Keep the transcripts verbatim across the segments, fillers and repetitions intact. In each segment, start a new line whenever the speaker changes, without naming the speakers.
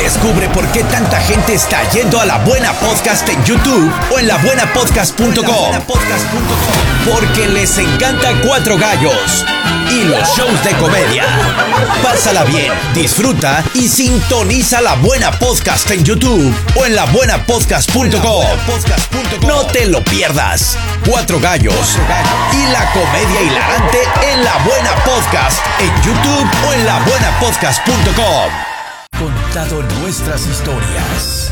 Descubre por qué tanta gente está yendo a La Buena Podcast en YouTube o en la buena podcast punto com. Porque les encanta Cuatro Gallos y los shows de comedia. Pásala bien, disfruta y sintoniza La Buena Podcast en YouTube o en la buena podcast punto com. No te lo pierdas. Cuatro Gallos y la comedia hilarante en La Buena Podcast en YouTube o en la buena podcast punto com. Contado nuestras historias.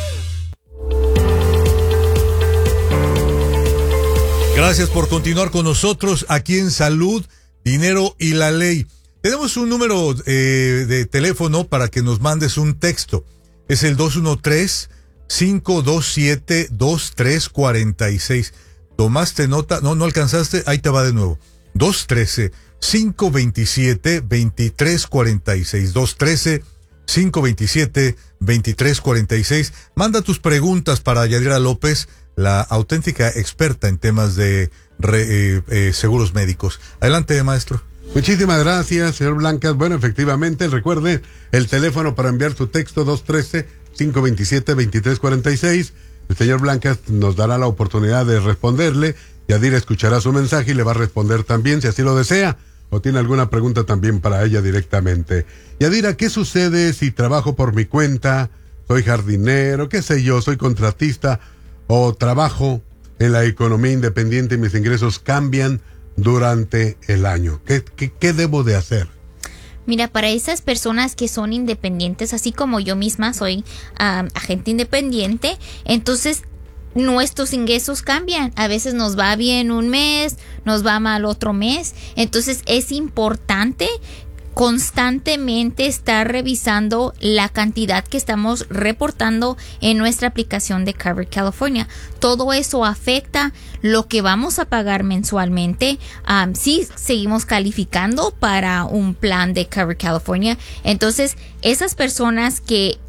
Gracias por continuar con nosotros aquí en Salud, Dinero y la Ley. Tenemos un número eh, de teléfono para que nos mandes un texto. Es el dos uno tres, cinco dos siete, dos tres cuatro seis. ¿Tomaste nota? No, no alcanzaste. Ahí te va de nuevo. dos uno tres, cinco dos siete, dos tres cuatro seis. dos uno tres, cinco dos siete, dos tres cuatro seis. Manda tus preguntas para Yadira López, la auténtica experta en temas de re, eh, eh, seguros médicos. Adelante, maestro.
Muchísimas gracias, señor Blancas. Bueno, efectivamente, recuerde el teléfono para enviar su texto, dos uno tres, cinco dos siete, dos tres cuatro seis. El señor Blancas nos dará la oportunidad de responderle. Yadira escuchará su mensaje y le va a responder también, si así lo desea, o tiene alguna pregunta también para ella directamente. Yadira, ¿qué sucede si trabajo por mi cuenta, soy jardinero, qué sé yo, soy contratista, o trabajo en la economía independiente y mis ingresos cambian durante el año? ¿Qué, qué, qué debo de hacer?
Mira, para esas personas que son independientes, así como yo misma soy um, agente independiente, entonces nuestros ingresos cambian. A veces nos va bien un mes, nos va mal otro mes. Entonces es importante constantemente estar revisando la cantidad que estamos reportando en nuestra aplicación de Covered California. Todo eso afecta lo que vamos a pagar mensualmente. Um, si seguimos calificando para un plan de Covered California, entonces esas personas que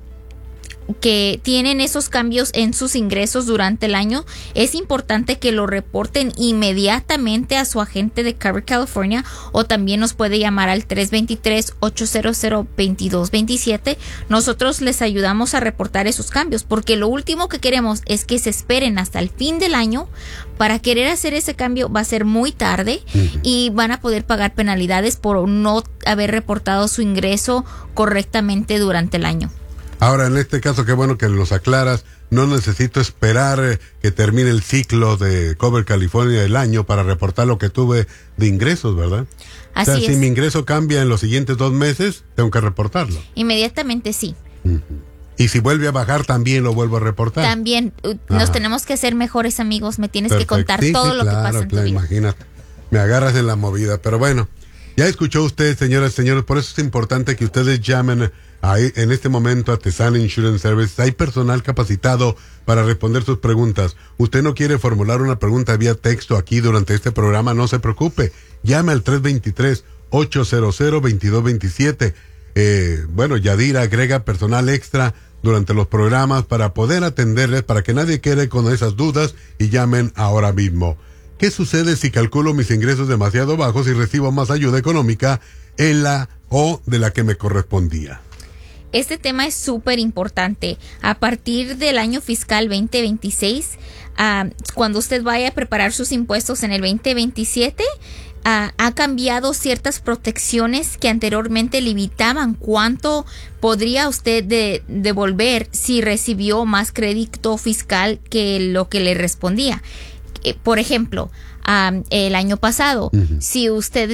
que tienen esos cambios en sus ingresos durante el año, es importante que lo reporten inmediatamente a su agente de Covered California, o también nos puede llamar al tres dos tres, ocho cero cero, dos dos dos siete. Nosotros les ayudamos a reportar esos cambios, porque lo último que queremos es que se esperen hasta el fin del año para querer hacer ese cambio. Va a ser muy tarde uh-huh. y van a poder pagar penalidades por no haber reportado su ingreso correctamente durante el año.
Ahora, en este caso, qué bueno que los aclaras, no necesito esperar eh, que termine el ciclo de Covered California del año para reportar lo que tuve de ingresos, ¿verdad?
Así
o sea,
es.
Si mi ingreso cambia en los siguientes dos meses, tengo que reportarlo.
Inmediatamente sí.
Uh-huh. Y si vuelve a bajar, también lo vuelvo a reportar.
También uh, nos tenemos que hacer mejores amigos, me tienes Perfecto. que contar
sí,
todo
sí,
lo
claro,
que pasa en
claro,
tu vida.
Imagínate, me agarras en la movida, pero bueno, ya escuchó usted, señoras y señores, por eso es importante que ustedes llamen ahí, en este momento, a Tesana Insurance Service. Hay personal capacitado para responder sus preguntas. Usted no quiere formular una pregunta vía texto aquí durante este programa, no se preocupe. Llame al tres dos tres, ocho cero cero, dos dos dos siete. Eh, bueno, Yadira agrega personal extra durante los programas para poder atenderles, para que nadie quede con esas dudas, y llamen ahora mismo. ¿Qué sucede si calculo mis ingresos demasiado bajos y recibo más ayuda económica en la o de la que me correspondía?
Este tema es súper importante. A partir del año fiscal veinte veintiséis, uh, cuando usted vaya a preparar sus impuestos en el veinte veintisiete, uh, ha cambiado ciertas protecciones que anteriormente limitaban cuánto podría usted de, devolver si recibió más crédito fiscal que lo que le respondía. Eh, por ejemplo, um, el año pasado, uh-huh. si usted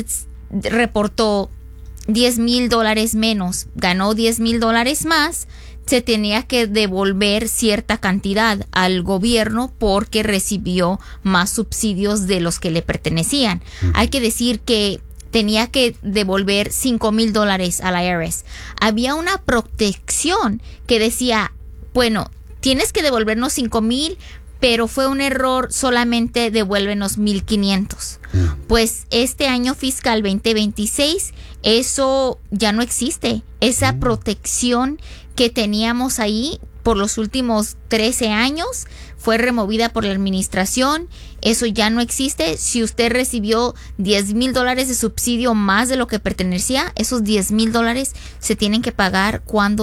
reportó diez mil dólares menos, ganó diez mil dólares más, se tenía que devolver cierta cantidad al gobierno porque recibió más subsidios de los que le pertenecían. Uh-huh. Hay que decir que tenía que devolver cinco mil dólares al I R S. Había una protección que decía, bueno, tienes que devolvernos cinco mil, pero fue un error, solamente devuélvenos mil quinientos. Mm. Pues este año fiscal veinte veintiséis, eso ya no existe. Esa mm. protección que teníamos ahí por los últimos trece años fue removida por la administración. Eso ya no existe. Si usted recibió diez mil dólares de subsidio más de lo que pertenecía, esos diez mil dólares se tienen que pagar cuando